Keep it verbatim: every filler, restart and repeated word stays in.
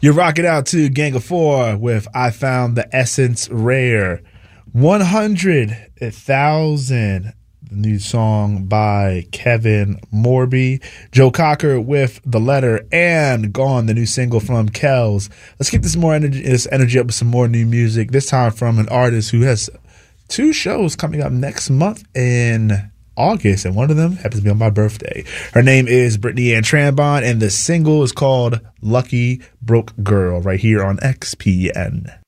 You're rocking out to Gang of Four with I Found the Essence Rare. one hundred thousand, the new song by Kevin Morby. Joe Cocker with The Letter, and Gone, the new single from Kells. Let's keep this more energy, this energy up with some more new music, this time from an artist who has two shows coming up next month in August, and one of them happens to be on my birthday. Her name is Brittany Ann Trambon, and the single is called Lucky Broke Girl, right here on X P N.